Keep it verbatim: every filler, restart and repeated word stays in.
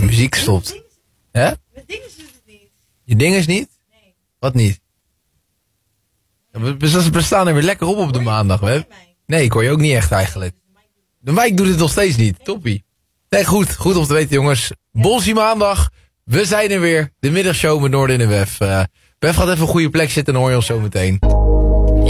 muziek stopt. Hè? Mijn ding is het niet. Je ding is niet? Nee. Wat niet? We, we, we staan er weer lekker op op de maandag. Hè? Nee, ik hoor je ook niet echt eigenlijk. De Mike doet het nog steeds niet. Toppie. Nee, goed. Goed om te weten, jongens. Bolsie maandag. We zijn er weer. De middagshow met Noorden in de Wef. Uh, Wef gaat even een goede plek zitten en hoor je ons zo meteen.